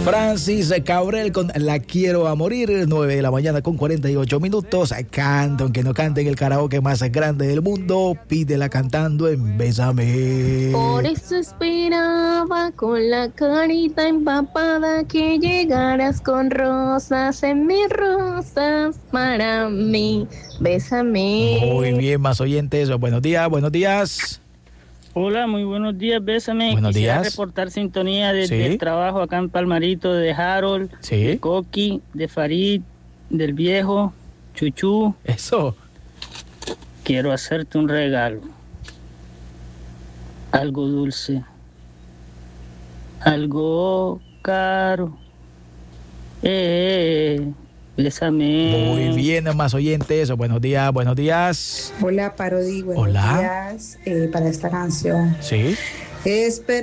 Francis Cabrel con La Quiero a Morir, 9 de la mañana con 48 minutos. Canta, aunque no cante en el karaoke más grande del mundo, pídela cantando en Bésame. Por eso esperaba con la carita empapada que llegaras con rosas en mis rosas para mí. Bésame. Muy bien, más oyentes. Buenos días, buenos días. Hola, muy buenos días, Bésame. Buenos Quisiera días. reportar sintonía desde el trabajo acá en Palmarito, de Harold, de Coqui, de Farid, del viejo, Chuchú. Eso. Quiero hacerte un regalo. Algo dulce. Algo caro. Bésame. Muy bien, más oyentes. Buenos días, buenos días. Hola, Parodi, buenos días para esta canción. Sí. Espera.